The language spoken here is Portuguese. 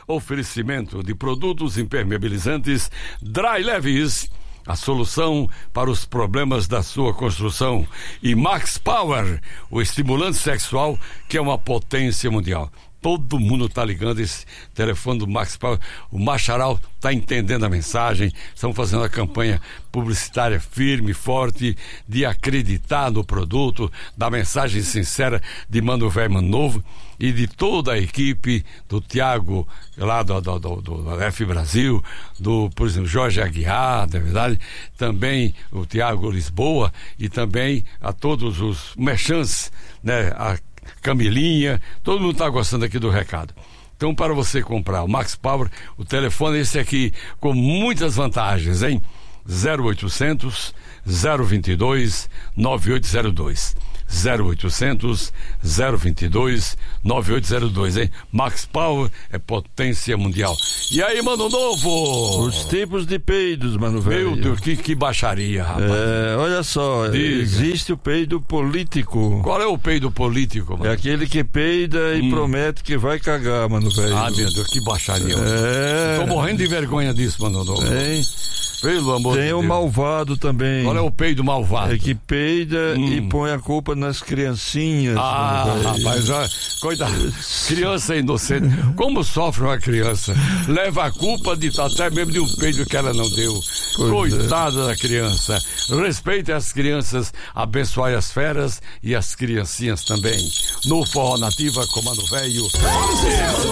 Oferecimento de produtos impermeabilizantes Dry Levis, a solução para os problemas da sua construção. E Max Power, o estimulante sexual que é uma potência mundial. Todo mundo está ligando esse telefone do Max Power. O Macharal está entendendo a mensagem. Estamos fazendo a campanha publicitária firme, forte, de acreditar no produto, da mensagem sincera de Mano Velho, Mano Novo, e de toda a equipe do Tiago, lá do F Brasil, por exemplo, Jorge Aguiar, na verdade, também o Tiago Lisboa, e também a todos os merchants, né, a Camilinha, todo mundo está gostando aqui do recado. Então, para você comprar o Max Power, o telefone é esse aqui, com muitas vantagens, hein? 0800 022 9802. 0800 022 9802, hein? Max Power é potência mundial. E aí, Mano Novo? Os tipos de peidos, Mano Velho. Meu Deus, que baixaria, rapaz. Olha só, existe o peido político. Qual é o peido político, mano? É aquele que peida e promete que vai cagar, Mano Velho. Ah, meu Deus, que baixaria. Tô morrendo de vergonha disso, Mano Novo. Pelo amor de Deus. Tem o malvado também. Qual é o peido malvado? É que peida e põe a culpa nas criancinhas. Rapaz, olha, coitado, criança inocente. Como sofre uma criança? Leva a culpa de até mesmo de um peido que ela não deu. Coitada da criança. Respeite as crianças, abençoe as feras e as criancinhas também. No Forró Nativa, com Mano Velho.